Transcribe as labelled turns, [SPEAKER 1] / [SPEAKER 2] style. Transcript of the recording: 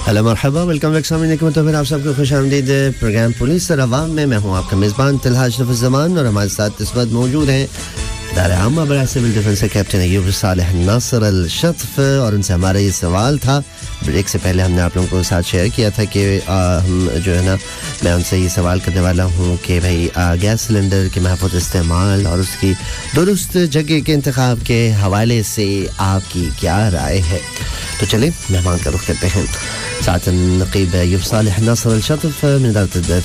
[SPEAKER 1] hello मरहबा welcome back सामने तो फिर आप सबको खुशामदीद प्रोग्राम पुलिस और अवाम में मैं हूं आपका मेज़बान तलहा अशरफ ज़मान और हमारे साथ इस वक्त मौजूद हैं इदारे आमा बराए सिविल डिफेंस के कैप्टन अय्यूब सालेह नासर अल शत्फ और उनसे हमारा ये सवाल था ब्रेक से पहले हमने आप लोगों को साथ शेयर किया था कि हम जो है ना मैं उनसे ये सवाल करने वाला हूँ कि भाई गैस सिलेंडर के महफूज इस्तेमाल और उसकी दुरुस्त जगह के इंतखाब के हवाले से आपकी क्या राय है तो चलिए मेहमान का रुख करते हैं साथ नकीब अय्यूब सालेह नासर अल शत्फ